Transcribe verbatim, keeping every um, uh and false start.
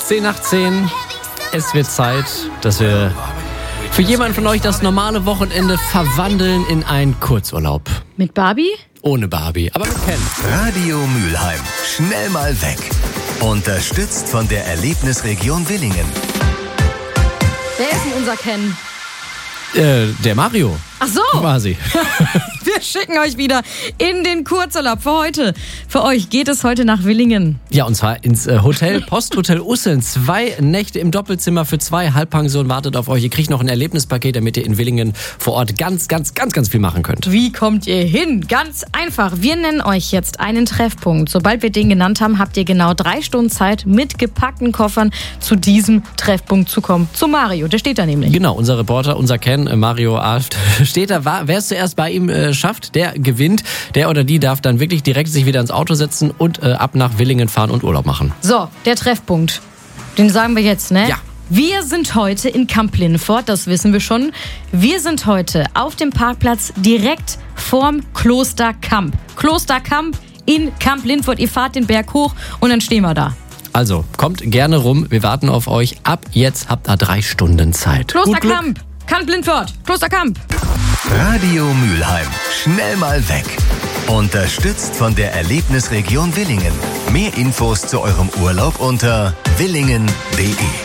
zehn nach zehn. Es wird Zeit, dass wir für jemanden von euch das normale Wochenende verwandeln in einen Kurzurlaub. Mit Barbie? Ohne Barbie, aber mit Ken. Radio Mülheim. Schnell mal weg. Unterstützt von der Erlebnisregion Willingen. Wer ist denn unser Ken? Äh, der Mario. Ach so. Quasi. Wir schicken euch wieder in den Kurzurlaub für heute. Für euch geht es heute nach Willingen. Ja, und zwar ins äh, Hotel Posthotel Usseln. Zwei Nächte im Doppelzimmer für zwei. Halbpension wartet auf euch. Ihr kriegt noch ein Erlebnispaket, damit ihr in Willingen vor Ort ganz, ganz, ganz, ganz viel machen könnt. Wie kommt ihr hin? Ganz einfach. Wir nennen euch jetzt einen Treffpunkt. Sobald wir den genannt haben, habt ihr genau drei Stunden Zeit, mit gepackten Koffern zu diesem Treffpunkt zu kommen. Zu Mario, der steht da nämlich. Genau, unser Reporter, unser Ken, äh, Mario Alft, steht da. Wer es zuerst bei ihm äh, schafft, der gewinnt. Der oder die darf dann wirklich direkt sich wieder ins Auto setzen und äh, ab nach Willingen fahren und Urlaub machen. So, der Treffpunkt. Den sagen wir jetzt, ne? Ja. Wir sind heute in Kamp-Lindfort, das wissen wir schon. Wir sind heute auf dem Parkplatz direkt vorm Kloster Kamp. Kloster Kamp in Kamp-Lindfort. Ihr fahrt den Berg hoch und dann stehen wir da. Also, kommt gerne rum. Wir warten auf euch. Ab jetzt habt ihr drei Stunden Zeit. Kloster Kamp. Kamp-Lindfort. Kloster Kamp. Radio Mülheim. Schnell mal weg. Unterstützt von der Erlebnisregion Willingen. Mehr Infos zu eurem Urlaub unter willingen punkt de.